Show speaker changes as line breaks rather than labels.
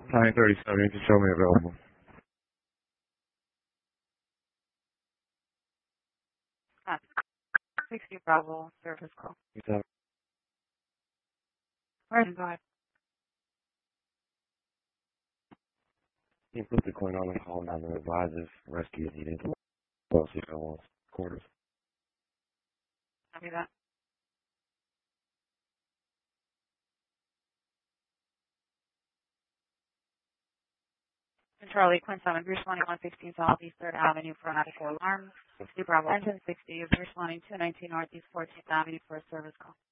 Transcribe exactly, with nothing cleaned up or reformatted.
nine thirty-seven, you can show me available.
Uh, sixty Bravo service call.
You said,
Where's go ahead.
you put the coin on the call now and advise if rescue is needed. Well, see if I want quarters.
Copy that. Charlie, Quinn seven, responding one sixteen Southeast third Avenue for a medical alarm. sixty Bravo, engine sixty is responding two nineteen Northeast fourteenth Avenue for a service call.